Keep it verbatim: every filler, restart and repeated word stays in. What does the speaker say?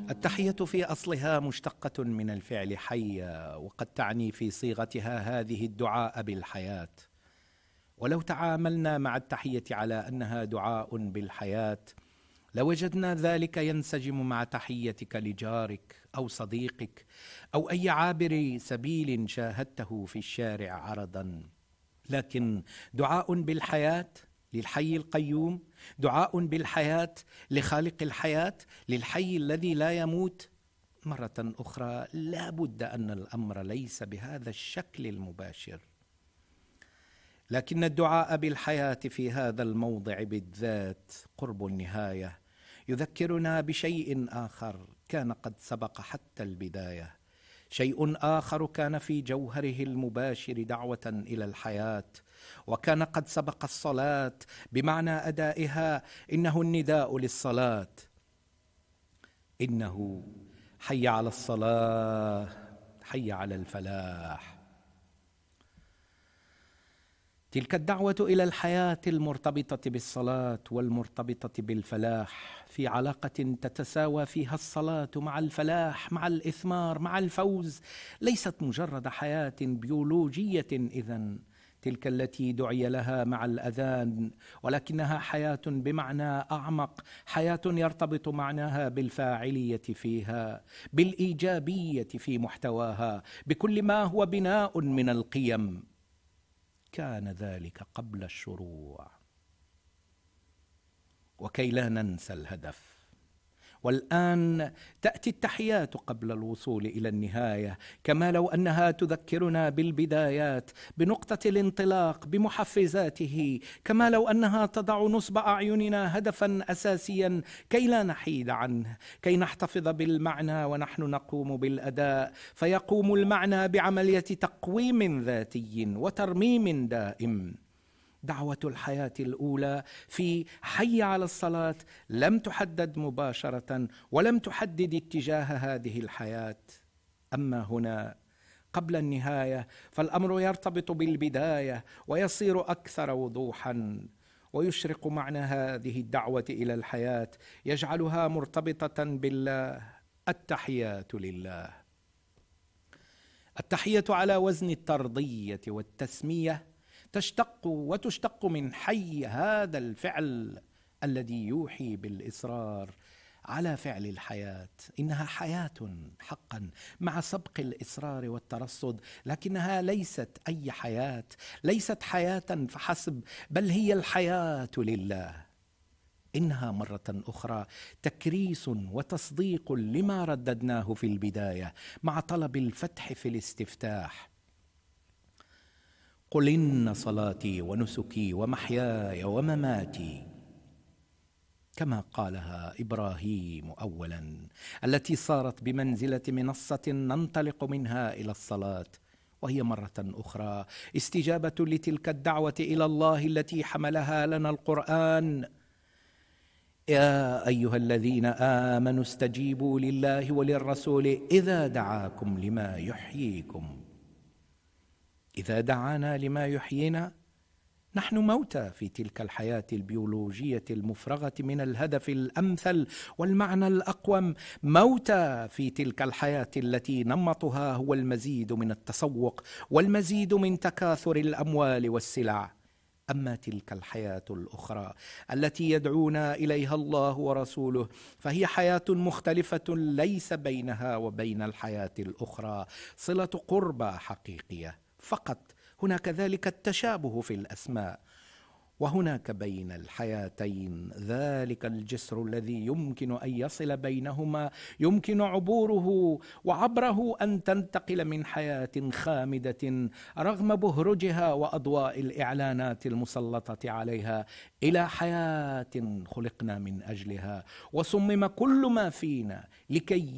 التحية في أصلها مشتقة من الفعل حي، وقد تعني في صيغتها هذه الدعاء بالحياة. ولو تعاملنا مع التحية على أنها دعاء بالحياة لوجدنا ذلك ينسجم مع تحيتك لجارك أو صديقك أو أي عابر سبيل شاهدته في الشارع عرضا. لكن دعاء بالحياة للحي القيوم، دعاء بالحياة لخالق الحياة، للحي الذي لا يموت، مرة أخرى لا بد أن الأمر ليس بهذا الشكل المباشر. لكن الدعاء بالحياة في هذا الموضع بالذات قرب النهاية يذكرنا بشيء آخر كان قد سبق حتى البداية، شيء آخر كان في جوهره المباشر دعوة إلى الحياة، وكان قد سبق الصلاة بمعنى أدائها. إنه النداء للصلاة، إنه حي على الصلاة، حي على الفلاح. تلك الدعوة إلى الحياة المرتبطة بالصلاة والمرتبطة بالفلاح في علاقة تتساوى فيها الصلاة مع الفلاح، مع الإثمار، مع الفوز، ليست مجرد حياة بيولوجية إذن تلك التي دعي لها مع الأذان، ولكنها حياة بمعنى أعمق، حياة يرتبط معناها بالفاعلية فيها، بالإيجابية في محتواها، بكل ما هو بناء من القيم. كان ذلك قبل الشروع، وكي لا ننسى الهدف. والآن تأتي التحيات قبل الوصول إلى النهاية، كما لو أنها تذكرنا بالبدايات، بنقطة الانطلاق، بمحفزاته، كما لو أنها تضع نصب أعيننا هدفا أساسيا كي لا نحيد عنه، كي نحتفظ بالمعنى ونحن نقوم بالأداء، فيقوم المعنى بعملية تقويم ذاتي وترميم دائم. دعوة الحياة الأولى في حي على الصلاة لم تحدد مباشرة ولم تحدد اتجاه هذه الحياة. أما هنا قبل النهاية فالأمر يرتبط بالبداية ويصير أكثر وضوحا، ويشرق معنى هذه الدعوة إلى الحياة، يجعلها مرتبطة بالله. التحيات لله، التحية على وزن الترضية والتسمية، تشتق وتشتق من حي هذا الفعل الذي يوحي بالإصرار على فعل الحياة. إنها حياة حقا مع سبق الإصرار والترصد، لكنها ليست أي حياة، ليست حياة فحسب، بل هي الحياة لله. إنها مرة أخرى تكريس وتصديق لما رددناه في البداية مع طلب الفتح في الاستفتاح: قل إن صلاتي ونسكي ومحياي ومماتي، كما قالها إبراهيم أولا، التي صارت بمنزلة منصة ننطلق منها إلى الصلاة، وهي مرة أخرى استجابة لتلك الدعوة إلى الله التي حملها لنا القرآن: يا أيها الذين آمنوا استجيبوا لله وللرسول إذا دعاكم لما يحييكم. إذا دعانا لما يحيينا نحن موتى في تلك الحياة البيولوجية المفرغة من الهدف الأمثل والمعنى الأقوم، موتى في تلك الحياة التي نمطها هو المزيد من التسوق والمزيد من تكاثر الأموال والسلع. أما تلك الحياة الأخرى التي يدعونا إليها الله ورسوله فهي حياة مختلفة، ليس بينها وبين الحياة الأخرى صلة قربى حقيقية فقط. هناك ذلك التشابه في الأسماء، وهناك بين الحياتين ذلك الجسر الذي يمكن أن يصل بينهما، يمكن عبوره وعبره أن تنتقل من حياة خامدة رغم بهرجها وأضواء الإعلانات المسلطة عليها إلى حياة خلقنا من أجلها وصمم كل ما فينا لكي